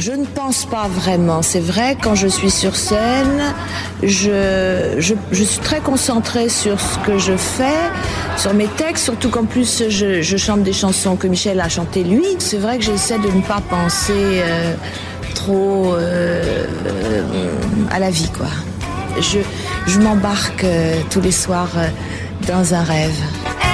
Je ne pense pas vraiment. C'est vrai, quand je suis sur scène, je suis très concentrée sur ce que je fais, sur mes textes, surtout qu'en plus je chante des chansons que Michel a chantées lui. C'est vrai que j'essaie de ne pas penser trop à la vie, quoi. Je m'embarque tous les soirs dans un rêve.